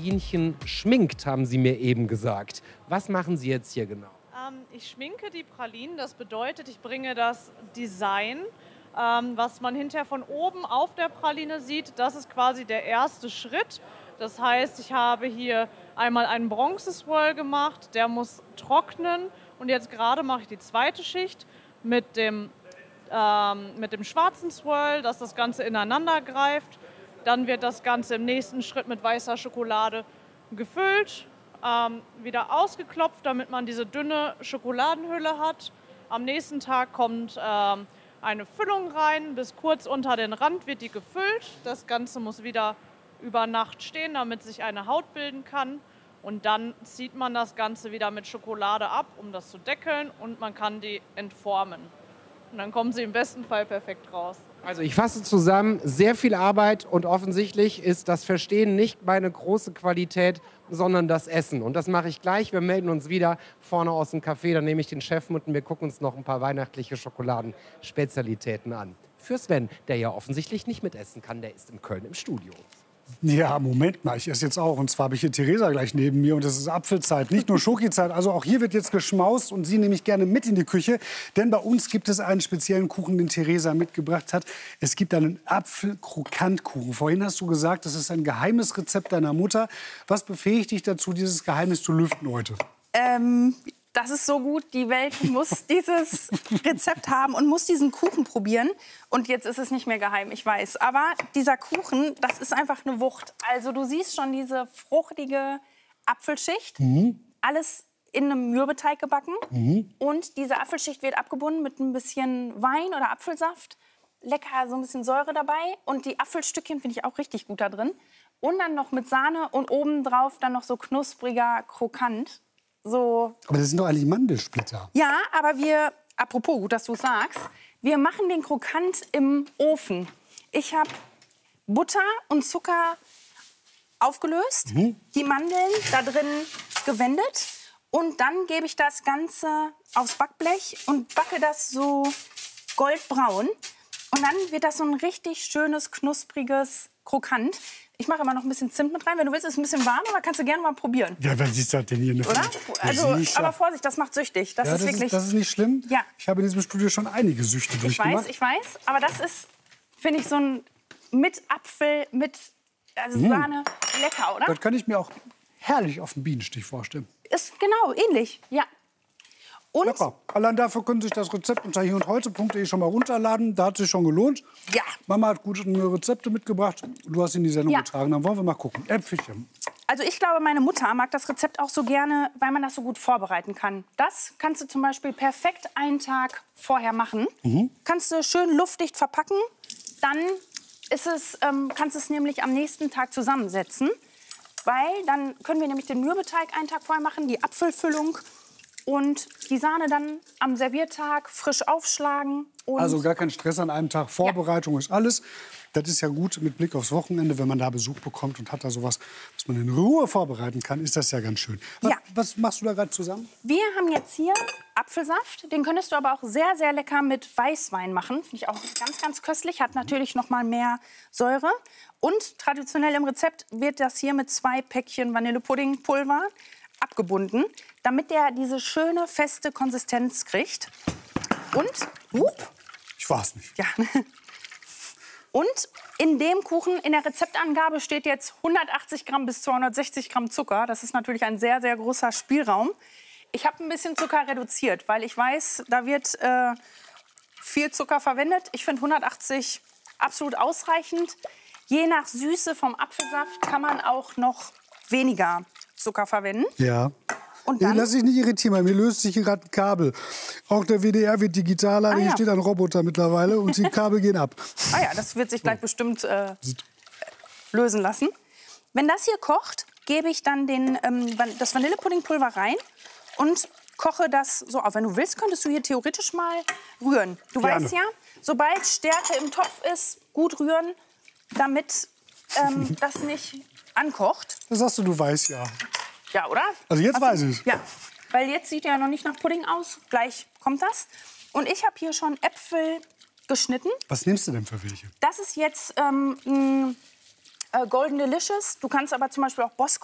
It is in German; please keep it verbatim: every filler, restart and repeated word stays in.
Pralinchen schminkt, haben Sie mir eben gesagt. Was machen Sie jetzt hier genau? Ähm, ich schminke die Pralinen. Das bedeutet, ich bringe das Design, ähm, was man hinterher von oben auf der Praline sieht. Das ist quasi der erste Schritt. Das heißt, ich habe hier einmal einen Bronze-Swirl gemacht. Der muss trocknen. Und jetzt gerade mache ich die zweite Schicht mit dem, ähm, mit dem schwarzen Swirl, dass das Ganze ineinander greift. Dann wird das Ganze im nächsten Schritt mit weißer Schokolade gefüllt. Ähm, wieder ausgeklopft, damit man diese dünne Schokoladenhülle hat. Am nächsten Tag kommt ähm, eine Füllung rein, bis kurz unter den Rand wird die gefüllt. Das Ganze muss wieder über Nacht stehen, damit sich eine Haut bilden kann. Und dann zieht man das Ganze wieder mit Schokolade ab, um das zu deckeln, und man kann die entformen. Und dann kommen sie im besten Fall perfekt raus. Also ich fasse zusammen, sehr viel Arbeit, und offensichtlich ist das Verstehen nicht meine große Qualität, sondern das Essen. Und das mache ich gleich. Wir melden uns wieder vorne aus dem Café, dann nehme ich den Chef mit und wir gucken uns noch ein paar weihnachtliche Schokoladenspezialitäten an. Für Sven, der ja offensichtlich nicht mitessen kann, der ist in Köln im Studio. Ja, Moment mal, ich esse jetzt auch. Und zwar habe ich hier Theresa gleich neben mir und es ist Apfelzeit, nicht nur Schokizeit. Also auch hier wird jetzt geschmaust und sie nehme ich gerne mit in die Küche. Denn bei uns gibt es einen speziellen Kuchen, den Theresa mitgebracht hat. Es gibt einen Apfelkrokantkuchen. Vorhin hast du gesagt, das ist ein geheimes Rezept deiner Mutter. Was befähigt dich dazu, dieses Geheimnis zu lüften heute? Ähm, das ist so gut. Die Welt muss dieses Rezept haben und muss diesen Kuchen probieren. Und jetzt ist es nicht mehr geheim, ich weiß. Aber dieser Kuchen, das ist einfach eine Wucht. Also du siehst schon diese fruchtige Apfelschicht. Mhm. Alles in einem Mürbeteig gebacken. Mhm. Und diese Apfelschicht wird abgebunden mit ein bisschen Wein oder Apfelsaft. Lecker, so ein bisschen Säure dabei. Und die Apfelstückchen finde ich auch richtig gut da drin. Und dann noch mit Sahne und obendrauf dann noch so knuspriger Krokant. So. Aber das sind doch eigentlich Mandelsplitter. Ja, aber wir, apropos, gut, dass du es sagst, wir machen den Krokant im Ofen. Ich habe Butter und Zucker aufgelöst, mhm. die Mandeln da drin gewendet und dann gebe ich das Ganze aufs Backblech und backe das so goldbraun. Und dann wird das so ein richtig schönes, knuspriges Krokant. Ich mache immer noch ein bisschen Zimt mit rein. Wenn du willst, ist es ein bisschen warm, aber kannst du gerne mal probieren. Ja, was ist das denn hier? Oder? Also, aber Vorsicht, das macht süchtig. Das ja, ist das wirklich. Ist, das ist nicht schlimm. Ja. Ich habe in diesem Studio schon einige Süchte ich durchgemacht. Ich weiß, ich weiß. Aber das ist, finde ich, so ein mit Apfel, mit also mmh. Sahne. Lecker, oder? Das kann ich mir auch herrlich auf den Bienenstich vorstellen. Ist genau ähnlich, ja. Und lecker. Allein dafür können Sie sich das Rezept unter hier und heute punkt de schon mal runterladen. Da hat es sich schon gelohnt. Ja. Mama hat gute Rezepte mitgebracht. Du hast in die Sendung ja. getragen. Dann wollen wir mal gucken. Äpfelchen. Also ich glaube, meine Mutter mag das Rezept auch so gerne, weil man das so gut vorbereiten kann. Das kannst du zum Beispiel perfekt einen Tag vorher machen. Mhm. Kannst du schön luftdicht verpacken. Dann ist es, ähm, kannst du es nämlich am nächsten Tag zusammensetzen. Weil dann können wir nämlich den Mürbeteig einen Tag vorher machen, die Apfelfüllung. Und die Sahne dann am Serviertag frisch aufschlagen. Und also gar kein Stress an einem Tag. Vorbereitung ja. ist alles. Das ist ja gut mit Blick aufs Wochenende, wenn man da Besuch bekommt und hat da sowas, was man in Ruhe vorbereiten kann, ist das ja ganz schön. Was, ja. was machst du da gerade zusammen? Wir haben jetzt hier Apfelsaft. Den könntest du aber auch sehr, sehr lecker mit Weißwein machen. Finde ich auch ganz, ganz köstlich. Hat natürlich noch mal mehr Säure. Und traditionell im Rezept wird das hier mit zwei Päckchen Vanillepuddingpulver abgebunden, damit der diese schöne, feste Konsistenz kriegt. Und, up, ich weiß nicht. Ja. Und in dem Kuchen, in der Rezeptangabe steht jetzt hundertachtzig Gramm bis zweihundertsechzig Gramm Zucker. Das ist natürlich ein sehr, sehr großer Spielraum. Ich habe ein bisschen Zucker reduziert, weil ich weiß, da wird äh, viel Zucker verwendet. Ich finde hundertachtzig absolut ausreichend. Je nach Süße vom Apfelsaft kann man auch noch weniger Zucker verwenden. Ja. Und dann? Lass dich nicht irritieren, mir löst sich gerade ein Kabel. Auch der W D R wird digitaler, ah, hier ja. steht ein Roboter mittlerweile und die Kabel gehen ab. Ah ja, das wird sich gleich bestimmt äh, lösen lassen. Wenn das hier kocht, gebe ich dann den, ähm, das Vanillepuddingpulver rein und koche das so auf. Wenn du willst, könntest du hier theoretisch mal rühren. Du Gerne. weißt ja, sobald Stärke im Topf ist, gut rühren, damit ähm, das nicht ankocht. Das sagst du, du weißt ja. Ja, oder? Also jetzt also, weiß ich. Ja, weil jetzt sieht ja noch nicht nach Pudding aus. Gleich kommt das. Und ich habe hier schon Äpfel geschnitten. Was nimmst du denn für welche? Das ist jetzt ähm, ein, äh, Golden Delicious. Du kannst aber zum Beispiel auch Boskop